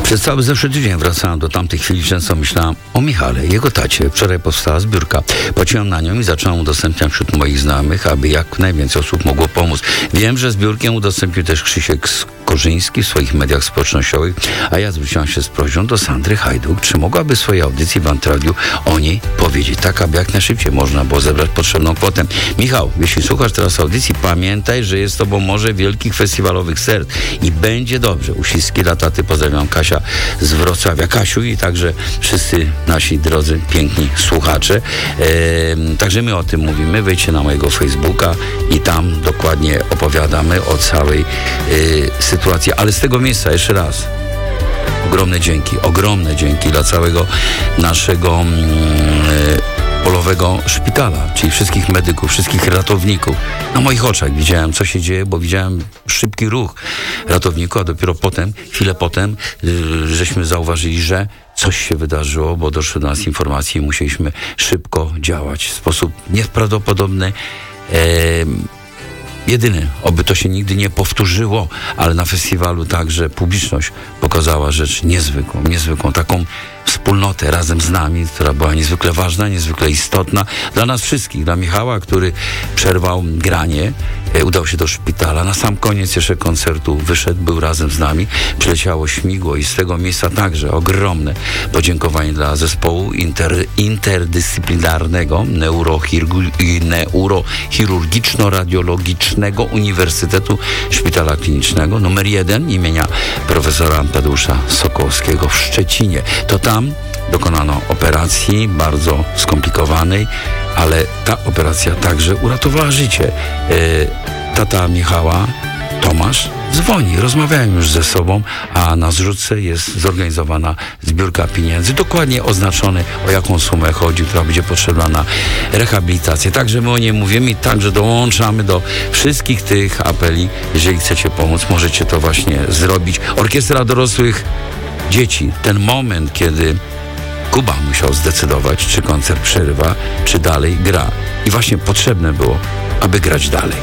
Przez cały zeszły tydzień wracałem do tamtych chwili, często myślałem o Michale, jego tacie. Wczoraj powstała zbiórka. Płaciłem na nią i zacząłem udostępniać wśród moich znajomych, aby jak najwięcej osób mogło pomóc. Wiem, że zbiórkę udostępnił też Krzysiek Korzyński w swoich mediach społecznościowych, a ja zwróciłam się z prośbą do Sandry Hajduk, czy mogłaby w swojej audycji w Antradiu o niej powiedzieć, tak aby jak najszybciej można było zebrać potrzebną kwotę. Michał, jeśli słuchasz teraz audycji, pamiętaj, że jest tobą morze wielkich festiwalowych serc i będzie dobrze. Uściski dla taty, pozdrawiam Kasia z Wrocławia. Kasiu i także wszyscy nasi drodzy, piękni słuchacze. Także my o tym mówimy. Wejdźcie na mojego Facebooka i tam dokładnie opowiadamy o całej sytuacji. Ale z tego miejsca jeszcze raz ogromne dzięki dla całego naszego polowego szpitala, czyli wszystkich medyków, wszystkich ratowników. Na moich oczach widziałem, co się dzieje, bo widziałem szybki ruch ratowników, a dopiero chwilę potem, żeśmy zauważyli, że coś się wydarzyło, bo doszły do nas informacje i musieliśmy szybko działać w sposób nieprawdopodobny. Jedyny, oby to się nigdy nie powtórzyło, ale na festiwalu także publiczność pokazała rzecz niezwykłą, taką wspólnotę razem z nami, która była niezwykle ważna, niezwykle istotna dla nas wszystkich, dla Michała, który przerwał granie, udał się do szpitala. Na sam koniec jeszcze koncertu wyszedł, był razem z nami, przyleciało śmigło i z tego miejsca także ogromne podziękowanie dla zespołu interdyscyplinarnego neurochirurgiczno-radiologicznego Uniwersytetu Szpitala Klinicznego numer 1 imienia profesora Tadeusza Sokołowskiego w Szczecinie. To tam dokonano operacji bardzo skomplikowanej, ale ta operacja także uratowała życie. Tata Michała, Tomasz, dzwoni, rozmawiają już ze sobą, a na zrzutce jest zorganizowana zbiórka pieniędzy, dokładnie oznaczony, o jaką sumę chodzi, która będzie potrzebna na rehabilitację. Także my o niej mówimy i także dołączamy do wszystkich tych apeli. Jeżeli chcecie pomóc, możecie to właśnie zrobić. Orkiestra dorosłych dzieci, ten moment, kiedy Kuba musiał zdecydować, czy koncert przerywa, czy dalej gra. I właśnie potrzebne było, aby grać dalej.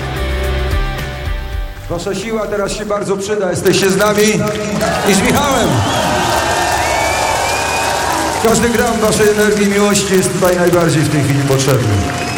Wasza siła teraz się bardzo przyda. Jesteście z nami i z Michałem. Każdy gram waszej energii i miłości jest tutaj najbardziej w tej chwili potrzebny.